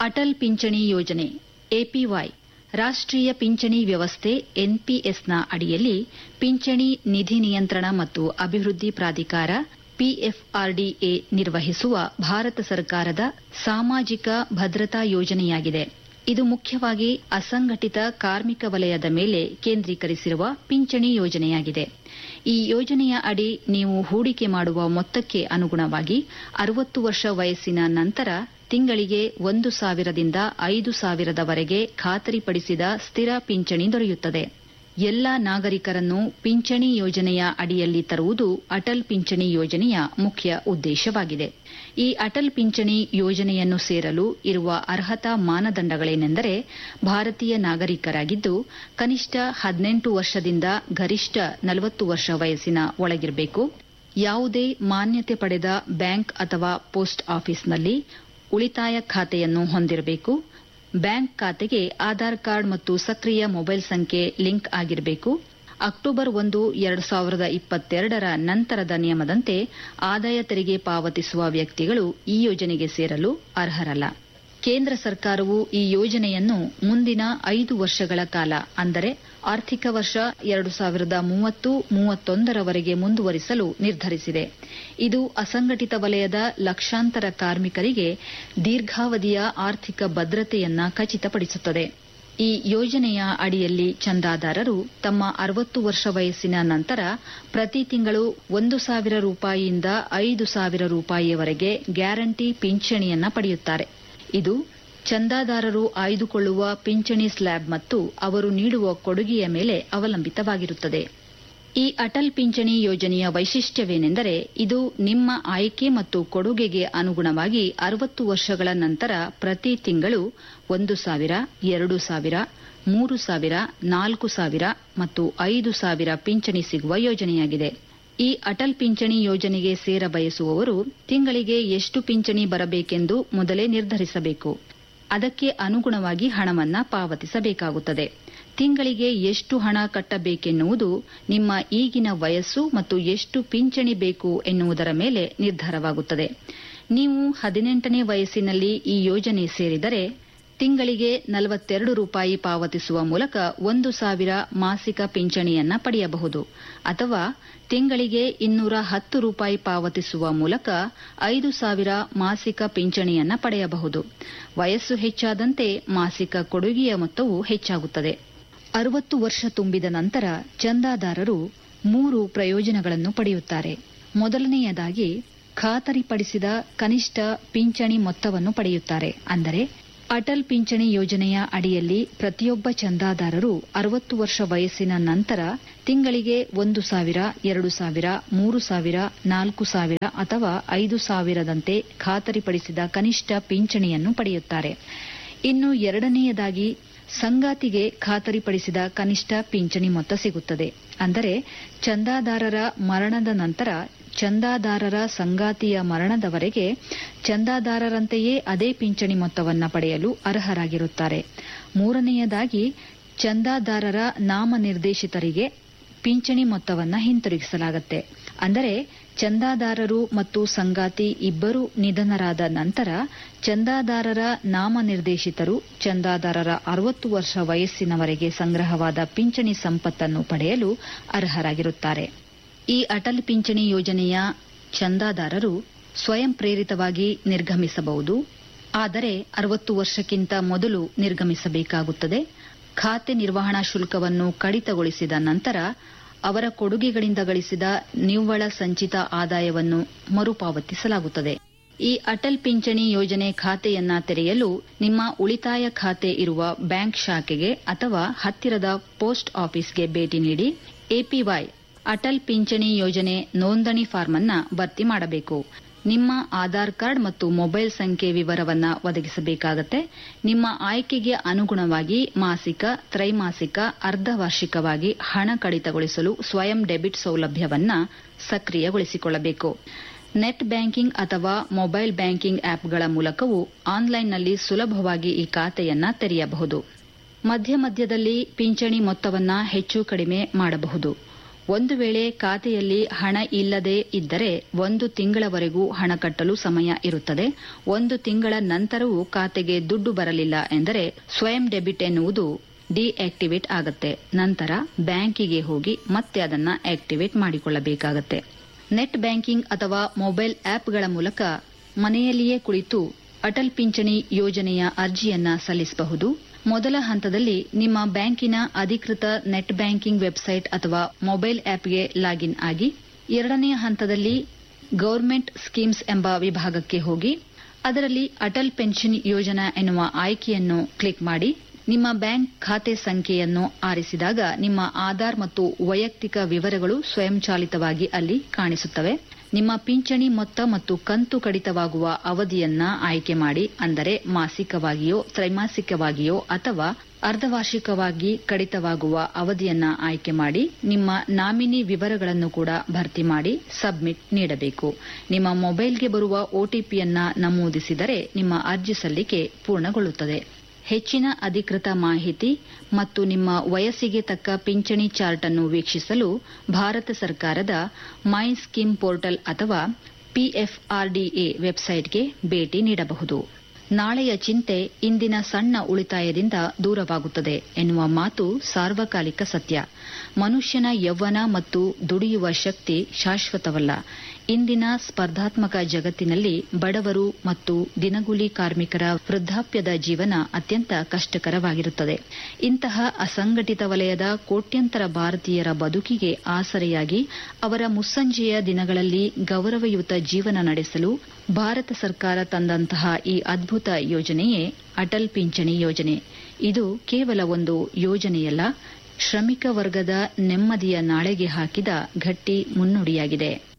ಅಟಲ್ ಪಿಂಚಣಿ ಯೋಜನೆ ಎಪಿವೈ ರಾಷ್ಟ್ರೀಯ ಪಿಂಚಣಿ ವ್ಯವಸ್ಥೆ ಎನ್ಪಿಎಸ್ನ ಅಡಿಯಲ್ಲಿ ಪಿಂಚಣಿ ನಿಧಿ ನಿಯಂತ್ರಣ ಮತ್ತು ಅಭಿವೃದ್ಧಿ ಪ್ರಾಧಿಕಾರ ಪಿಎಫ್ಆರ್ಡಿಎ ನಿರ್ವಹಿಸುವ ಭಾರತ ಸರ್ಕಾರದ ಸಾಮಾಜಿಕ ಭದ್ರತಾ ಯೋಜನೆಯಾಗಿದೆ. ಇದು ಮುಖ್ಯವಾಗಿ ಅಸಂಘಟಿತ ಕಾರ್ಮಿಕ ವಲಯದ ಮೇಲೆ ಕೇಂದ್ರೀಕರಿಸಿರುವ ಪಿಂಚಣಿ ಯೋಜನೆಯಾಗಿದೆ. ಈ ಯೋಜನೆಯ ಅಡಿ ನೀವು ಹೂಡಿಕೆ ಮಾಡುವ ಮೊತ್ತಕ್ಕೆ ಅನುಗುಣವಾಗಿ 60 ವರ್ಷ ವಯಸ್ಸಿನ ನಂತರ ತಿಂಗಳಿಗೆ 1,000 ದಿಂದ 5,000 ಖಾತರಿಪಡಿಸಿದ ಸ್ಥಿರ ಪಿಂಚಣಿ ದೊರೆಯುತ್ತದೆ. ಎಲ್ಲ ನಾಗರಿಕರನ್ನು ಪಿಂಚಣಿ ಯೋಜನೆಯ ಅಡಿಯಲ್ಲಿ ತರುವುದು ಅಟಲ್ ಪಿಂಚಣಿ ಯೋಜನೆಯ ಮುಖ್ಯ ಉದ್ದೇಶವಾಗಿದೆ. ಈ ಅಟಲ್ ಪಿಂಚಣಿ ಯೋಜನೆಯನ್ನು ಸೇರಲು ಇರುವ ಅರ್ಹತಾ ಮಾನದಂಡಗಳೇನೆಂದರೆ ಭಾರತೀಯ ನಾಗರಿಕರಾಗಿದ್ದು ಕನಿಷ್ಠ 18 ವರ್ಷದಿಂದ ಗರಿಷ್ಠ 40 ವರ್ಷ ವಯಸ್ಸಿನ ಒಳಗಿರಬೇಕು. ಯಾವುದೇ ಮಾನ್ಯತೆ ಪಡೆದ ಬ್ಯಾಂಕ್ ಅಥವಾ ಪೋಸ್ಟ್ ಆಫೀಸ್ನಲ್ಲಿ ಉಳಿತಾಯ ಖಾತೆಯನ್ನು ಹೊಂದಿರಬೇಕು. ಬ್ಯಾಂಕ್ ಖಾತೆಗೆ ಆಧಾರ್ ಕಾರ್ಡ್ ಮತ್ತು ಸಕ್ರಿಯ ಮೊಬೈಲ್ ಸಂಖ್ಯೆ ಲಿಂಕ್ ಆಗಿರಬೇಕು. ಅಕ್ಟೋಬರ್ 1, 2022 ನಂತರದ ನಿಯಮದಂತೆ ಆದಾಯ ತೆರಿಗೆ ಪಾವತಿಸುವ ವ್ಯಕ್ತಿಗಳು ಈ ಯೋಜನೆಗೆ ಸೇರಲು ಅರ್ಹರಲ್ಲ. ಕೇಂದ್ರ ಸರ್ಕಾರವು ಈ ಯೋಜನೆಯನ್ನು ಮುಂದಿನ 5 ವರ್ಷಗಳ ಕಾಲ ಅಂದರೆ ಆರ್ಥಿಕ ವರ್ಷ 2030-31 ಮುಂದುವರಿಸಲು ನಿರ್ಧರಿಸಿದೆ. ಇದು ಅಸಂಘಟಿತ ವಲಯದ ಲಕ್ಷಾಂತರ ಕಾರ್ಮಿಕರಿಗೆ ದೀರ್ಘಾವಧಿಯ ಆರ್ಥಿಕ ಭದ್ರತೆಯನ್ನು ಖಚಿತಪಡಿಸುತ್ತದೆ. ಈ ಯೋಜನೆಯ ಅಡಿಯಲ್ಲಿ ಚಂದಾದಾರರು ತಮ್ಮ 60 ವರ್ಷ ವಯಸ್ಸಿನ ನಂತರ ಪ್ರತಿ ತಿಂಗಳು 1,000 ರೂಪಾಯಿಯಿಂದ 5,000 ರೂಪಾಯಿಯವರೆಗೆ ಗ್ಯಾರಂಟಿ ಪಿಂಚಣಿಯನ್ನು ಪಡೆಯುತ್ತಾರೆ. ಇದು ಚಂದಾದಾರರು ಆಯ್ದುಕೊಳ್ಳುವ ಪಿಂಚಣಿ ಸ್ಲ್ಯಾಬ್ ಮತ್ತು ಅವರು ನೀಡುವ ಕೊಡುಗೆಯ ಮೇಲೆ ಅವಲಂಬಿತವಾಗಿರುತ್ತದೆ. ಈ ಅಟಲ್ ಪಿಂಚಣಿ ಯೋಜನೆಯ ವೈಶಿಷ್ಟ್ಯವೇನೆಂದರೆ ಇದು ನಿಮ್ಮ ಆಯ್ಕೆ ಮತ್ತು ಕೊಡುಗೆಗೆ ಅನುಗುಣವಾಗಿ 60 ವರ್ಷಗಳ ನಂತರ ಪ್ರತಿ ತಿಂಗಳು 1,000, 2,000, 3,000, 4,000 ಮತ್ತು 5,000 ಪಿಂಚಣಿ ಸಿಗುವ ಯೋಜನೆಯಾಗಿದೆ. ಈ ಅಟಲ್ ಪಿಂಚಣಿ ಯೋಜನೆಗೆ ಸೇರ ಬಯಸುವವರು ತಿಂಗಳಿಗೆ ಎಷ್ಟು ಪಿಂಚಣಿ ಬರಬೇಕೆಂದು ಮೊದಲೇ ನಿರ್ಧರಿಸಬೇಕು. ಅದಕ್ಕೆ ಅನುಗುಣವಾಗಿ ಹಣವನ್ನು ಪಾವತಿಸಬೇಕಾಗುತ್ತದೆ. ತಿಂಗಳಿಗೆ ಎಷ್ಟು ಹಣ ಕಟ್ಟಬೇಕೆನ್ನುವುದು ನಿಮ್ಮ ಈಗಿನ ವಯಸ್ಸು ಮತ್ತು ಎಷ್ಟು ಪಿಂಚಣಿ ಬೇಕು ಎನ್ನುವುದರ ಮೇಲೆ ನಿರ್ಧಾರವಾಗುತ್ತದೆ. ನೀವು 18ನೇ ವಯಸ್ಸಿನಲ್ಲಿ ಈ ಯೋಜನೆ ಸೇರಿದರೆ ತಿಂಗಳಿಗೆ 42 ರೂಪಾಯಿ ಪಾವತಿಸುವ ಮೂಲಕ 1,000 ಮಾಸಿಕ ಪಿಂಚಣಿಯನ್ನು ಪಡೆಯಬಹುದು. ಅಥವಾ ತಿಂಗಳಿಗೆ 210 ರೂಪಾಯಿ ಪಾವತಿಸುವ ಮೂಲಕ 5,000 ಮಾಸಿಕ ಪಿಂಚಣಿಯನ್ನು ಪಡೆಯಬಹುದು. ವಯಸ್ಸು ಹೆಚ್ಚಾದಂತೆ ಮಾಸಿಕ ಕೊಡುಗೆಯ ಮೊತ್ತವೂ ಹೆಚ್ಚಾಗುತ್ತದೆ. 60 ವರ್ಷ ತುಂಬಿದ ನಂತರ ಚಂದಾದಾರರು 3 ಪ್ರಯೋಜನಗಳನ್ನು ಪಡೆಯುತ್ತಾರೆ. ಮೊದಲನೆಯದಾಗಿ ಖಾತರಿಪಡಿಸಿದ ಕನಿಷ್ಠ ಪಿಂಚಣಿ ಮೊತ್ತವನ್ನು ಪಡೆಯುತ್ತಾರೆ. ಅಂದರೆ ಅಟಲ್ ಪಿಂಚಣಿ ಯೋಜನೆಯ ಅಡಿಯಲ್ಲಿ ಪ್ರತಿಯೊಬ್ಬ ಚಂದಾದಾರರು 60 ವರ್ಷ ವಯಸ್ಸಿನ ನಂತರ ತಿಂಗಳಿಗೆ 1,000, 2,000, 3,000, 4,000 ಅಥವಾ 5,000ದಂತೆ ಖಾತರಿಪಡಿಸಿದ ಕನಿಷ್ಠ ಪಿಂಚಣಿಯನ್ನು ಪಡೆಯುತ್ತಾರೆ. ಇನ್ನು ಎರಡನೆಯದಾಗಿ ಸಂಗಾತಿಗೆ ಖಾತರಿಪಡಿಸಿದ ಕನಿಷ್ಠ ಪಿಂಚಣಿ ಮೊತ್ತ ಸಿಗುತ್ತದೆ. ಅಂದರೆ ಚಂದಾದಾರರ ಮರಣದ ನಂತರ ಚಂದಾದಾರರ ಸಂಗಾತಿಯ ಮರಣದವರೆಗೆ ಚಂದಾದಾರರಂತೆಯೇ ಅದೇ ಪಿಂಚಣಿ ಮೊತ್ತವನ್ನು ಪಡೆಯಲು ಅರ್ಹರಾಗಿರುತ್ತಾರೆ. ಮೂರನೆಯದಾಗಿ ಚಂದಾದಾರರ ನಾಮನಿರ್ದೇಶಿತರಿಗೆ ಪಿಂಚಣಿ ಮೊತ್ತವನ್ನು ಹಿಂತಿರುಗಿಸಲಾಗುತ್ತೆ. ಅಂದರೆ ಚಂದಾದಾರರು ಮತ್ತು ಸಂಗಾತಿ ಇಬ್ಬರೂ ನಿಧನರಾದ ನಂತರ ಚಂದಾದಾರರ ನಾಮನಿರ್ದೇಶಿತರು ಚಂದಾದಾರರ 60 ವರ್ಷ ವಯಸ್ಸಿನವರೆಗೆ ಸಂಗ್ರಹವಾದ ಪಿಂಚಣಿ ಸಂಪತ್ತನ್ನು ಪಡೆಯಲು ಅರ್ಹರಾಗಿರುತ್ತಾರೆ. ಈ ಅಟಲ್ ಪಿಂಚಣಿ ಯೋಜನೆಯ ಚಂದಾದಾರರು ಸ್ವಯಂ ಪ್ರೇರಿತವಾಗಿ ನಿರ್ಗಮಿಸಬಹುದು. ಆದರೆ 60 ವರ್ಷಕ್ಕಿಂತ ಮೊದಲು ನಿರ್ಗಮಿಸಬೇಕಾಗುತ್ತದೆ. ಖಾತೆ ನಿರ್ವಹಣಾ ಶುಲ್ಕವನ್ನು ಕಡಿತಗೊಳಿಸಿದ ನಂತರ ಅವರ ಕೊಡುಗೆಗಳಿಂದ ಗಳಿಸಿದ ನಿವ್ವಳ ಸಂಚಿತ ಆದಾಯವನ್ನು ಮರುಪಾವತಿಸಲಾಗುತ್ತದೆ. ಈ ಅಟಲ್ ಪಿಂಚಣಿ ಯೋಜನೆ ಖಾತೆಯನ್ನ ತೆರೆಯಲು ನಿಮ್ಮ ಉಳಿತಾಯ ಖಾತೆ ಇರುವ ಬ್ಯಾಂಕ್ ಶಾಖೆಗೆ ಅಥವಾ ಹತ್ತಿರದ ಪೋಸ್ಟ್ ಆಫೀಸ್ಗೆ ಭೇಟಿ ನೀಡಿ ಎಪಿವೈ ಅಟಲ್ ಪಿಂಚಣಿ ಯೋಜನೆ ನೋಂದಣಿ ಫಾರ್ಮ್ ಅನ್ನು ಭರ್ತಿ ಮಾಡಬೇಕು. ನಿಮ್ಮ ಆಧಾರ್ ಕಾರ್ಡ್ ಮತ್ತು ಮೊಬೈಲ್ ಸಂಖ್ಯೆ ವಿವರವನ್ನು ಒದಗಿಸಬೇಕಾಗುತ್ತೆ. ನಿಮ್ಮ ಆಯ್ಕೆಗೆ ಅನುಗುಣವಾಗಿ ಮಾಸಿಕ, ತ್ರೈಮಾಸಿಕ, ಅರ್ಧವಾರ್ಷಿಕವಾಗಿ ಹಣ ಕಡಿತಗೊಳಿಸಲು ಸ್ವಯಂ ಡೆಬಿಟ್ ಸೌಲಭ್ಯವನ್ನು ಸಕ್ರಿಯಗೊಳಿಸಿಕೊಳ್ಳಬೇಕು. ನೆಟ್ ಬ್ಯಾಂಕಿಂಗ್ ಅಥವಾ ಮೊಬೈಲ್ ಬ್ಯಾಂಕಿಂಗ್ ಆಪ್ಗಳ ಮೂಲಕವೂ ಆನ್ಲೈನ್ನಲ್ಲಿ ಸುಲಭವಾಗಿ ಈ ಖಾತೆಯನ್ನು ತೆರೆಯಬಹುದು. ಮಧ್ಯದಲ್ಲಿ ಪಿಂಚಣಿ ಮೊತ್ತವನ್ನು ಹೆಚ್ಚು ಕಡಿಮೆ ಮಾಡಬಹುದು. ಒಂದು ವೇಳೆ ಖಾತೆಯಲ್ಲಿ ಹಣ ಇಲ್ಲದೇ ಇದ್ದರೆ 1 ತಿಂಗಳವರೆಗೂ ಹಣ ಕಟ್ಟಲು ಸಮಯ ಇರುತ್ತದೆ. 1 ತಿಂಗಳ ನಂತರವೂ ಖಾತೆಗೆ ದುಡ್ಡು ಬರಲಿಲ್ಲ ಎಂದರೆ ಸ್ವಯಂ ಡೆಬಿಟ್ ಎನ್ನುವುದು ಡಿಆಕ್ಟಿವೇಟ್ ಆಗುತ್ತೆ. ನಂತರ ಬ್ಯಾಂಕಿಗೆ ಹೋಗಿ ಮತ್ತೆ ಅದನ್ನ ಆಕ್ಟಿವೇಟ್ ಮಾಡಿಕೊಳ್ಳಬೇಕಾಗುತ್ತೆ. ನೆಟ್ ಬ್ಯಾಂಕಿಂಗ್ ಅಥವಾ ಮೊಬೈಲ್ ಆಪ್ಗಳ ಮೂಲಕ ಮನೆಯಲ್ಲಿಯೇ ಕುಳಿತು ಅಟಲ್ ಪಿಂಚಣಿ ಯೋಜನೆಯ ಅರ್ಜಿಯನ್ನ ಸಲ್ಲಿಸಬಹುದು. ಮೊದಲ ಹಂತದಲ್ಲಿ ನಿಮ್ಮ ಬ್ಯಾಂಕಿನ ಅಧಿಕೃತ ನೆಟ್ ಬ್ಯಾಂಕಿಂಗ್ ವೆಬ್ಸೈಟ್ ಅಥವಾ ಮೊಬೈಲ್ ಆಪ್ಗೆ ಲಾಗಿನ್ ಆಗಿ, ಎರಡನೇ ಹಂತದಲ್ಲಿ ಗವರ್ಮೆಂಟ್ ಸ್ಕೀಮ್ಸ್ ಎಂಬ ವಿಭಾಗಕ್ಕೆ ಹೋಗಿ ಅದರಲ್ಲಿ ಅಟಲ್ ಪೆನ್ಷನ್ ಯೋಜನಾ ಎನ್ನುವ ಆಯ್ಕೆಯನ್ನು ಕ್ಲಿಕ್ ಮಾಡಿ ನಿಮ್ಮ ಬ್ಯಾಂಕ್ ಖಾತೆ ಸಂಖ್ಯೆಯನ್ನು ಆರಿಸಿದಾಗ ನಿಮ್ಮ ಆಧಾರ್ ಮತ್ತು ವೈಯಕ್ತಿಕ ವಿವರಗಳು ಸ್ವಯಂಚಾಲಿತವಾಗಿ ಅಲ್ಲಿ ಕಾಣಿಸುತ್ತವೆ. ನಿಮ್ಮ ಪಿಂಚಣಿ ಮೊತ್ತ ಮತ್ತು ಕಂತು ಕಡಿತವಾಗುವ ಅವಧಿಯನ್ನ ಆಯ್ಕೆ ಮಾಡಿ, ಅಂದರೆ ಮಾಸಿಕವಾಗಿಯೋ ತ್ರೈಮಾಸಿಕವಾಗಿಯೋ ಅಥವಾ ಅರ್ಧವಾರ್ಷಿಕವಾಗಿ ಕಡಿತವಾಗುವ ಅವಧಿಯನ್ನ ಆಯ್ಕೆ ಮಾಡಿ ನಿಮ್ಮ ನಾಮಿನಿ ವಿವರಗಳನ್ನು ಕೂಡ ಭರ್ತಿ ಮಾಡಿ ಸಬ್ಮಿಟ್ ನೀಡಬೇಕು. ನಿಮ್ಮ ಮೊಬೈಲ್ಗೆ ಬರುವ ಒಟಿಪಿಯನ್ನ ನಮೂದಿಸಿದರೆ ನಿಮ್ಮ ಅರ್ಜಿ ಸಲ್ಲಿಕೆ ಪೂರ್ಣಗೊಳ್ಳುತ್ತದೆ. ಹೆಚ್ಚಿನ ಅಧಿಕೃತ ಮಾಹಿತಿ ಮತ್ತು ನಿಮ್ಮ ವಯಸ್ಸಿಗೆ ತಕ್ಕ ಪಿಂಚಣಿ ಚಾರ್ಟ್ ಅನ್ನು ವೀಕ್ಷಿಸಲು ಭಾರತ ಸರ್ಕಾರದ ಮೈ ಸ್ಕೀಮ್ ಪೋರ್ಟಲ್ ಅಥವಾ ಪಿಎಫ್ಆರ್ಡಿಎ ವೆಬ್ಸೈಟ್ಗೆ ಭೇಟಿ ನೀಡಬಹುದು. ನಾಳೆಯ ಚಿಂತೆ ಇಂದಿನ ಸಣ್ಣ ಉಳಿತಾಯದಿಂದ ದೂರವಾಗುತ್ತದೆ ಎನ್ನುವ ಮಾತು ಸಾರ್ವಕಾಲಿಕ ಸತ್ಯ. ಮನುಷ್ಯನ ಯೌವನ ಮತ್ತು ದುಡಿಯುವ ಶಕ್ತಿ ಶಾಶ್ವತವಲ್ಲ. ಇಂದಿನ ಸ್ಪರ್ಧಾತ್ಮಕ ಜಗತ್ತಿನಲ್ಲಿ ಬಡವರು ಮತ್ತು ದಿನಗೂಲಿ ಕಾರ್ಮಿಕರ ವೃದ್ಧಾಪ್ಯದ ಜೀವನ ಅತ್ಯಂತ ಕಷ್ಟಕರವಾಗಿರುತ್ತದೆ. ಇಂತಹ ಅಸಂಘಟಿತ ವಲಯದ ಕೋಟ್ಯಂತರ ಭಾರತೀಯರ ಬದುಕಿಗೆ ಆಸರೆಯಾಗಿ ಅವರ ಮುಸ್ಸಂಜೆಯ ದಿನಗಳಲ್ಲಿ ಗೌರವಯುತ ಜೀವನ ನಡೆಸಲು ಭಾರತ ಸರ್ಕಾರ ತಂದಂತಹ ಈ ಅದ್ಭುತ ಯೋಜನೆಯೇ ಅಟಲ್ ಪಿಂಚಣಿ ಯೋಜನೆ. ಇದು ಕೇವಲ ಒಂದು ಯೋಜನೆಯಲ್ಲ, ಶ್ರಮಿಕ ವರ್ಗದ ನೆಮ್ಮದಿಯ ನಾಳೆಗೆ ಹಾಕಿದ ಗಟ್ಟಿ ಮುನ್ನುಡಿಯಾಗಿದೆ.